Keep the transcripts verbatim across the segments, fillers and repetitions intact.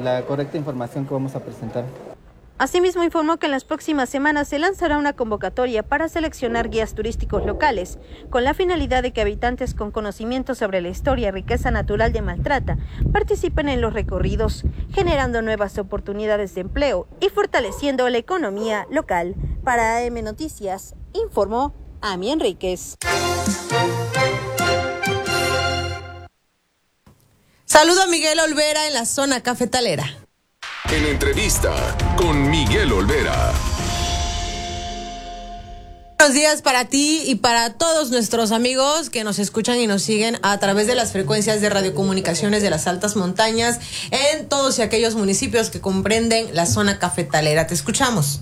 la correcta información que vamos a presentar. Asimismo, informó que en las próximas semanas se lanzará una convocatoria para seleccionar guías turísticos locales, con la finalidad de que habitantes con conocimiento sobre la historia y riqueza natural de Maltrata participen en los recorridos, generando nuevas oportunidades de empleo y fortaleciendo la economía local. Para A M Noticias, informó Ami Enríquez. Saludo a Miguel Olvera en la zona cafetalera. En entrevista con Miguel Olvera. Buenos días para ti y para todos nuestros amigos que nos escuchan y nos siguen a través de las frecuencias de radiocomunicaciones de las altas montañas en todos y aquellos municipios que comprenden la zona cafetalera. Te escuchamos.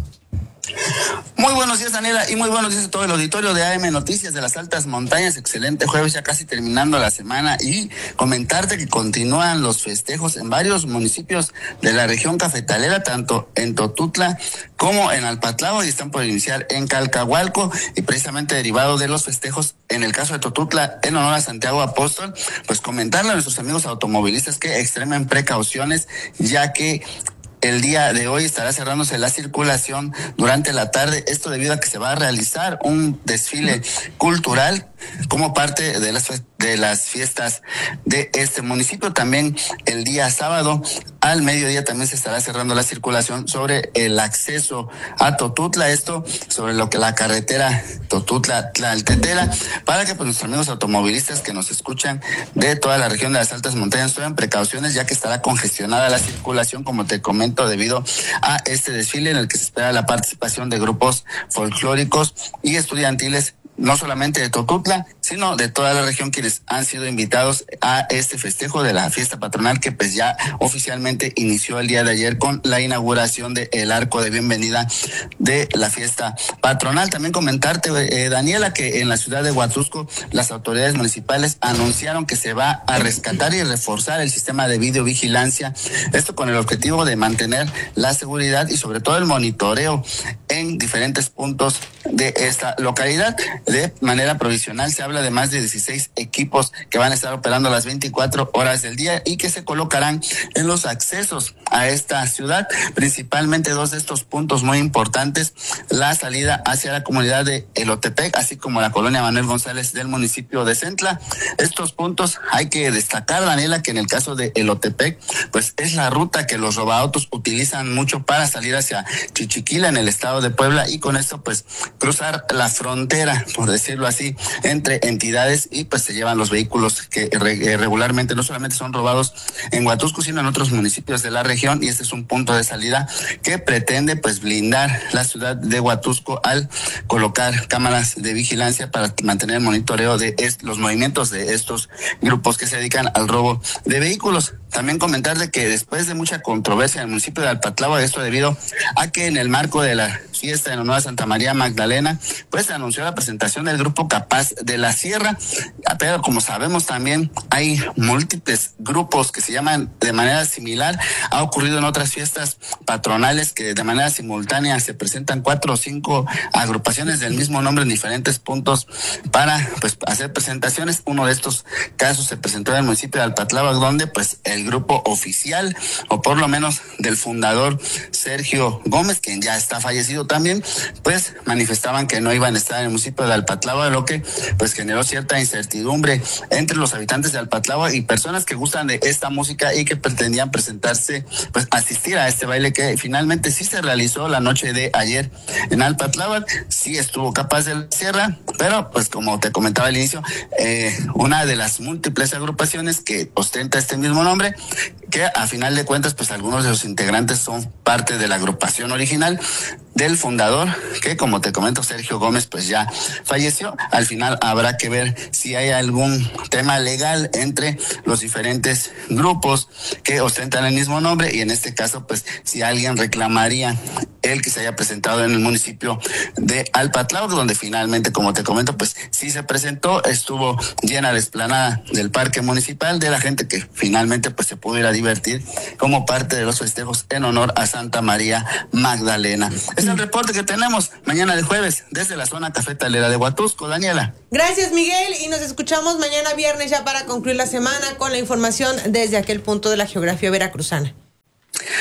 Muy buenos días, Daniela, y muy buenos días a todo el auditorio de A M Noticias de las Altas Montañas. Excelente jueves, ya casi terminando la semana, y comentarte que continúan los festejos en varios municipios de la región cafetalera, tanto en Totutla como en Alpatlao, y están por iniciar en Calcahualco, y precisamente derivado de los festejos, en el caso de Totutla, en honor a Santiago Apóstol, pues comentarle a nuestros amigos automovilistas que extremen precauciones, ya que el día de hoy estará cerrándose la circulación durante la tarde, esto debido a que se va a realizar un desfile cultural como parte de las de las fiestas de este municipio. También el día sábado al mediodía también se estará cerrando la circulación sobre el acceso a Totutla, esto sobre lo que la carretera Totutla-Tlaltetela, para que pues nuestros amigos automovilistas que nos escuchan de toda la región de las altas montañas tomen precauciones, ya que estará congestionada la circulación, como te comento, debido a este desfile en el que se espera la participación de grupos folclóricos y estudiantiles, no solamente de Totutla, sino de toda la región, quienes han sido invitados a este festejo de la fiesta patronal, que pues ya oficialmente inició el día de ayer con la inauguración del arco de bienvenida de la fiesta patronal. También comentarte, eh, Daniela, que en la ciudad de Huatusco las autoridades municipales anunciaron que se va a rescatar y reforzar el sistema de videovigilancia, esto con el objetivo de mantener la seguridad y sobre todo el monitoreo en diferentes puntos de esta localidad. De manera provisional se habla de más de dieciséis equipos que van a estar operando las veinticuatro horas del día y que se colocarán en los accesos a esta ciudad, principalmente dos de estos puntos muy importantes: la salida hacia la comunidad de Elotepec, así como la colonia Manuel González del municipio de Centla. Estos puntos hay que destacar, Daniela, que en el caso de Elotepec, pues es la ruta que los robaautos utilizan mucho para salir hacia Chichiquila en el estado de Puebla, y con esto pues cruzar la frontera, por decirlo así, entre entidades, y pues se llevan los vehículos que re, regularmente no solamente son robados en Huatusco, sino en otros municipios de la región, y este es un punto de salida que pretende pues blindar la ciudad de Huatusco al colocar cámaras de vigilancia para mantener el monitoreo de est- los movimientos de estos grupos que se dedican al robo de vehículos. También comentar de que después de mucha controversia en el municipio de Alpatlao, esto debido a que en el marco de la fiesta en honor a Santa María Magdalena, pues se anunció la presentación del grupo Capaz de la Sierra, pero como sabemos también hay múltiples grupos que se llaman de manera similar. Ha ocurrido en otras fiestas patronales que de manera simultánea se presentan cuatro o cinco agrupaciones del mismo nombre en diferentes puntos para pues hacer presentaciones. Uno de estos casos se presentó en el municipio de Alpatlao, donde pues el grupo oficial, o por lo menos del fundador Sergio Gómez, quien ya está fallecido también, pues manifestaban que no iban a estar en el municipio de Alpatlao, lo que pues generó cierta incertidumbre entre los habitantes de Alpatlao y personas que gustan de esta música y que pretendían presentarse, pues asistir a este baile que finalmente sí se realizó la noche de ayer en Alpatlao. Sí estuvo Capaz de la Sierra, pero pues como te comentaba al inicio, eh, una de las múltiples agrupaciones que ostenta este mismo nombre, que a final de cuentas pues algunos de los integrantes son parte de la agrupación original del fundador, que como te comento, Sergio Gómez, pues ya falleció. Al final habrá que ver si hay algún tema legal entre los diferentes grupos que ostentan el mismo nombre, y en este caso pues si alguien reclamaría el que se haya presentado en el municipio de Alpatlao, donde finalmente, como te comento, pues sí se presentó, estuvo llena la explanada del parque municipal de la gente que finalmente pues se pudo ir a divertir como parte de los festejos en honor a Santa María Magdalena. Es el reporte que tenemos mañana de jueves desde la zona cafetalera de Huatusco, Daniela. Gracias, Miguel, y nos escuchamos mañana viernes ya para concluir la semana con la información desde aquel punto de la geografía veracruzana.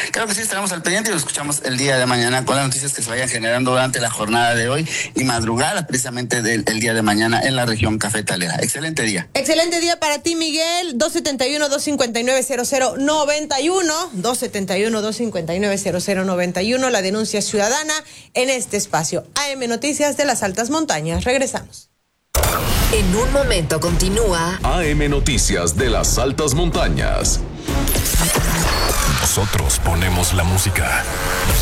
Claro que sí, estaremos al pendiente y nos escuchamos el día de mañana con las noticias que se vayan generando durante la jornada de hoy y madrugada precisamente del el día de mañana en la región cafetalera. Excelente día. Excelente día para ti, Miguel. dos setenta y uno, dos cincuenta y nueve, cero cero noventa y uno. dos setenta y uno, dos cincuenta y nueve, cero cero noventa y uno. La denuncia ciudadana en este espacio. A M Noticias de las Altas Montañas. Regresamos. En un momento continúa A M Noticias de las Altas Montañas. Nosotros ponemos la música.